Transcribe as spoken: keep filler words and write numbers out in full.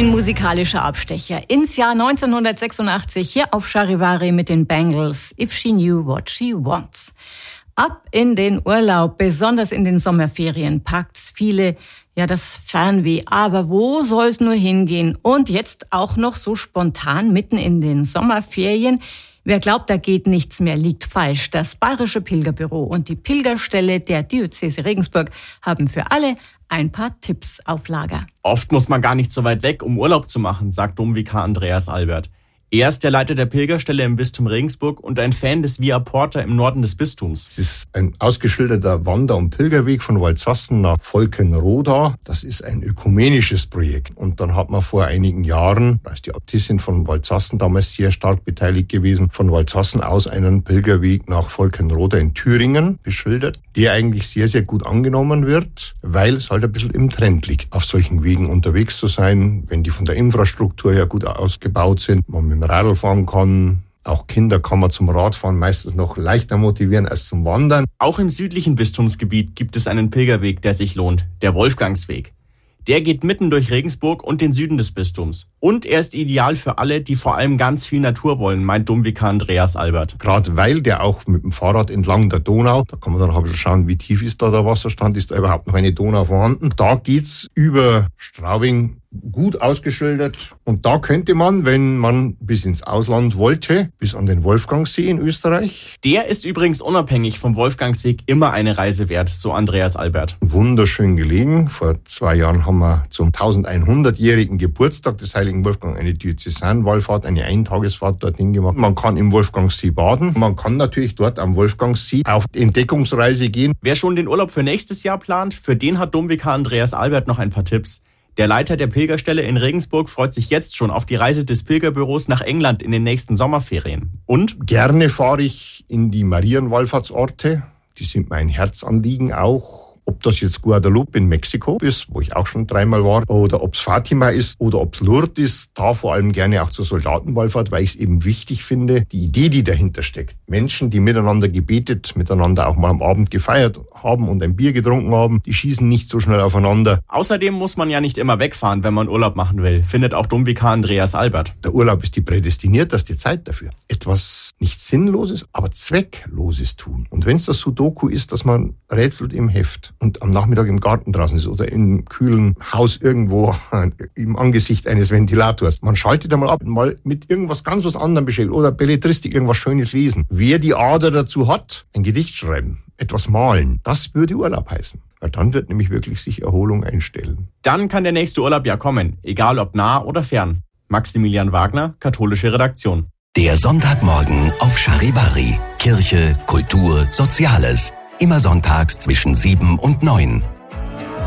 Ein musikalischer Abstecher ins Jahr neunzehnhundertsechsundachtzig hier auf Charivari mit den Bangles If She Knew What She Wants. Ab in den Urlaub, besonders in den Sommerferien, packt's viele, ja, das Fernweh. Aber wo soll's nur hingehen? Und jetzt auch noch so spontan mitten in den Sommerferien. Wer glaubt, da geht nichts mehr, liegt falsch. Das Bayerische Pilgerbüro und die Pilgerstelle der Diözese Regensburg haben für alle ein paar Tipps auf Lager. Oft muss man gar nicht so weit weg, um Urlaub zu machen, sagt Domvikar Andreas Albert. Er ist der Leiter der Pilgerstelle im Bistum Regensburg und ein Fan des Via Porta im Norden des Bistums. Es ist ein ausgeschilderter Wander- und Pilgerweg von Waldsassen nach Volkenroda. Das ist ein ökumenisches Projekt. Und dann hat man vor einigen Jahren, da ist die Äbtissin von Waldsassen damals sehr stark beteiligt gewesen, von Waldsassen aus einen Pilgerweg nach Volkenroda in Thüringen beschildert, der eigentlich sehr, sehr gut angenommen wird, weil es halt ein bisschen im Trend liegt, auf solchen Wegen unterwegs zu sein, wenn die von der Infrastruktur her gut ausgebaut sind, man mit dem Radl fahren kann. Auch Kinder kann man zum Radfahren meistens noch leichter motivieren als zum Wandern. Auch im südlichen Bistumsgebiet gibt es einen Pilgerweg, der sich lohnt, der Wolfgangsweg. Der geht mitten durch Regensburg und den Süden des Bistums. Und er ist ideal für alle, die vor allem ganz viel Natur wollen, meint Domvikar Andreas Albert. Gerade weil der auch mit dem Fahrrad entlang der Donau, da kann man dann auch schauen, wie tief ist da der Wasserstand, ist da überhaupt noch eine Donau vorhanden. Da geht's über Straubing gut ausgeschildert. Und da könnte man, wenn man bis ins Ausland wollte, bis an den Wolfgangsee in Österreich. Der ist übrigens unabhängig vom Wolfgangsweg immer eine Reise wert, so Andreas Albert. Wunderschön gelegen. Vor zwei Jahren haben wir zum tausendeinhundertjährigen Geburtstag des heiligen Wolfgang eine Diözesanwallfahrt, eine Eintagesfahrt dorthin gemacht. Man kann im Wolfgangsee baden. Man kann natürlich dort am Wolfgangsee auf Entdeckungsreise gehen. Wer schon den Urlaub für nächstes Jahr plant, für den hat Domvikar Andreas Albert noch ein paar Tipps. Der Leiter der Pilgerstelle in Regensburg freut sich jetzt schon auf die Reise des Pilgerbüros nach England in den nächsten Sommerferien. Und? Gerne fahre ich in die Marienwallfahrtsorte. Die sind mein Herzanliegen auch. Ob das jetzt Guadalupe in Mexiko ist, wo ich auch schon dreimal war, oder ob es Fatima ist oder ob es Lourdes ist, da vor allem gerne auch zur Soldatenwallfahrt, weil ich es eben wichtig finde, die Idee, die dahinter steckt. Menschen, die miteinander gebetet, miteinander auch mal am Abend gefeiert haben und ein Bier getrunken haben, die schießen nicht so schnell aufeinander. Außerdem muss man ja nicht immer wegfahren, wenn man Urlaub machen will, findet auch Domvikar Andreas Albert. Der Urlaub ist die prädestinierteste Zeit dafür. Etwas nicht Sinnloses, aber Zweckloses tun. Und wenn es das Sudoku ist, dass man rätselt im Heft und am Nachmittag im Garten draußen ist oder im kühlen Haus irgendwo im Angesicht eines Ventilators. Man schaltet einmal ab und mal mit irgendwas ganz was anderem beschäftigt oder Belletristik, irgendwas Schönes lesen. Wer die Ader dazu hat, ein Gedicht schreiben, etwas malen, das würde Urlaub heißen. Weil dann wird nämlich wirklich sich Erholung einstellen. Dann kann der nächste Urlaub ja kommen, egal ob nah oder fern. Maximilian Wagner, Katholische Redaktion. Der Sonntagmorgen auf Charivari. Kirche, Kultur, Soziales. Immer sonntags zwischen sieben und neun.